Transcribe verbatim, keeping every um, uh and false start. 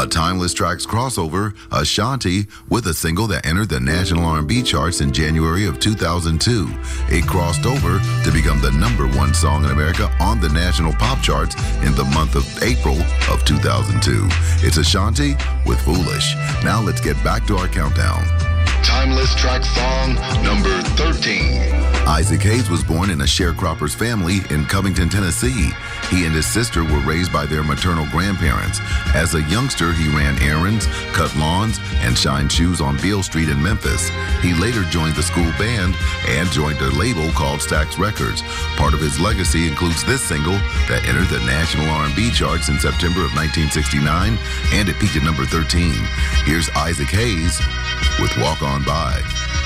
A Timeless Tracks crossover, Ashanti, with a single that entered the national R and B charts in January of two thousand two. It crossed over to become the number one song in America on the national pop charts in the month of April of two thousand two. It's Ashanti with Foolish. Now let's get back to our countdown. Timeless Track song number thirteen. Isaac Hayes was born in a sharecropper's family in Covington, Tennessee. He and his sister were raised by their maternal grandparents. As a youngster, he ran errands, cut lawns, and shined shoes on Beale Street in Memphis. He later joined the school band and joined a label called Stax Records. Part of his legacy includes this single that entered the national R and B charts in September of nineteen sixty-nine, and it peaked at number thirteen. Here's Isaac Hayes with Walk On By.